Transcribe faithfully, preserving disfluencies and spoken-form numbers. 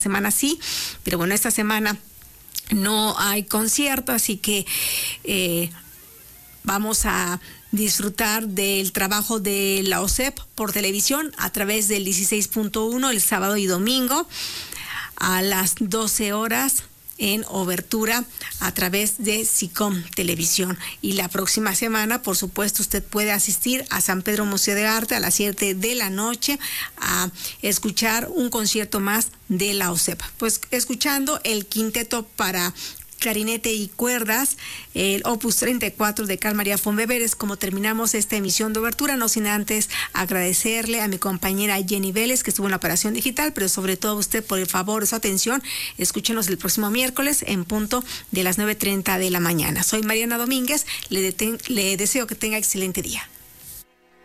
semana sí, pero bueno, esta semana no hay concierto, así que eh, vamos a disfrutar del trabajo de la O S E P por televisión a través del dieciséis punto uno el sábado y domingo a las doce horas en Obertura a través de SICOM Televisión. Y la próxima semana, por supuesto, usted puede asistir a San Pedro Museo de Arte a las siete de la noche a escuchar un concierto más de la O S E P. Pues escuchando el quinteto para clarinete y cuerdas, el Opus treinta y cuatro de Carl Maria von Weber, es como terminamos esta emisión de Obertura, no sin antes agradecerle a mi compañera Jenny Vélez, que estuvo en la operación digital, pero sobre todo a usted por el favor de su atención. Escúchenos el próximo miércoles en punto de las nueve treinta de la mañana. Soy Mariana Domínguez, le, deten- le deseo que tenga excelente día.